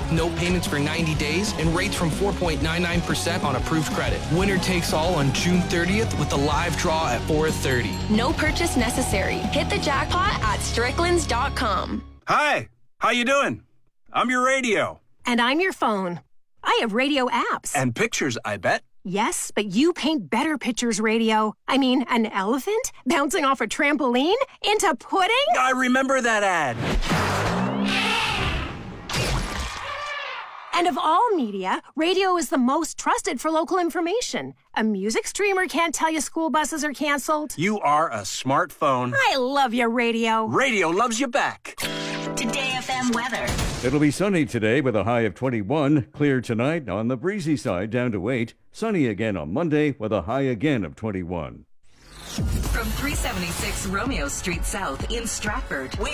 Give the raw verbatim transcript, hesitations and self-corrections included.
no payments for ninety days, and rates from four point nine nine percent on approved credit. Winner takes all on June thirtieth with a live draw at four thirty. No purchase necessary. Hit the jackpot at stricklands dot com. Hi, how you doing? I'm your radio. And I'm your phone. I have radio apps. And pictures, I bet. Yes, but you paint better pictures, radio. I mean, an elephant bouncing off a trampoline into pudding? I remember that ad. And of all media, radio is the most trusted for local information. A music streamer can't tell you school buses are canceled. You are a smartphone. I love your radio. Radio loves you back. Today F M weather. It'll be sunny today with a high of twenty-one. Clear tonight on the breezy side down to eight. Sunny again on Monday with a high again of twenty-one. From three seventy-six Romeo Street South in Stratford.